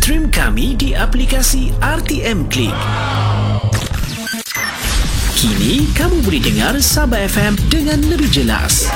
Stream kami di aplikasi RTM Klik. Kini kamu boleh dengar Sabah FM dengan lebih jelas.